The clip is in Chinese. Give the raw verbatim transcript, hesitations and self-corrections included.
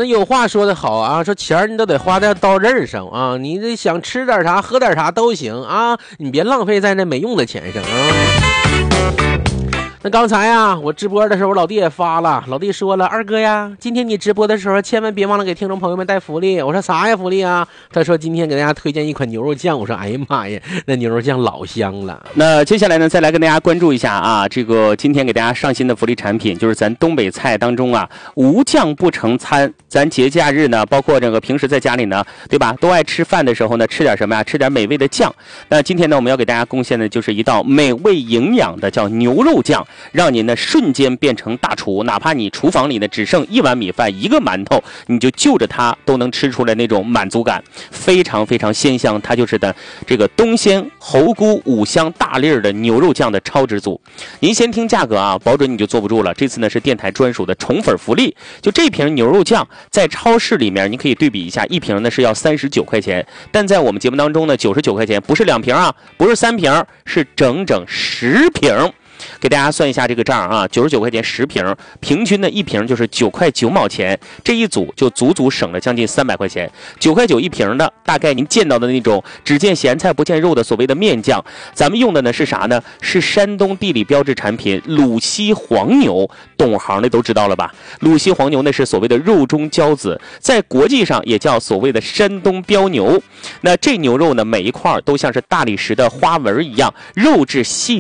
那有话说得好啊，说钱你都得花在刀刃上啊，你这想吃点啥喝点啥都行啊，你别浪费在那没用的钱上啊。那刚才啊，我直播的时候，老弟也发了，老弟说了，二哥呀，今天你直播的时候，千万别忘了给听众朋友们带福利。我说啥呀福利啊？他说今天给大家推荐一款牛肉酱。我说哎呀妈呀，那牛肉酱老香了。 那接下来呢，再来跟大家关注一下啊，这个今天给大家上新的福利产品，就是咱东北菜当中啊，无酱不成餐。咱节假日呢，包括这个平时在家里呢，对吧，都爱吃饭的时候呢，吃点什么呀？吃点美味的酱。那今天呢，我们要给大家贡献的就是一道美味营养的叫牛肉酱。让您呢瞬间变成大厨，哪怕你厨房里呢只剩一碗米饭一个馒头，你就就着它都能吃出来那种满足感，非常非常鲜香。它就是的这个东鲜猴菇五香大粒的牛肉酱的超值组。您先听价格啊，保准你就坐不住了。这次呢是电台专属的宠粉福利，就这瓶牛肉酱在超市里面你可以对比一下，一瓶呢是要三十九块钱，但在我们节目当中呢九十九块钱，不是两瓶啊，不是三瓶，是整整十瓶。给大家算一下这个账啊，九十九块钱十瓶，平均的一瓶就是九块九毛钱，这一组就足足省了将近三百块钱。九块九一瓶的，大概您见到的那种只见咸菜不见肉的所谓的面酱，咱们用的呢是啥呢？是山东地理标志产品鲁西黄牛，懂行的都知道了吧？鲁西黄牛呢是所谓的肉中骄子，在国际上也叫所谓的山东标牛。那这牛肉呢，每一块都像是大理石的花纹一样，肉质细。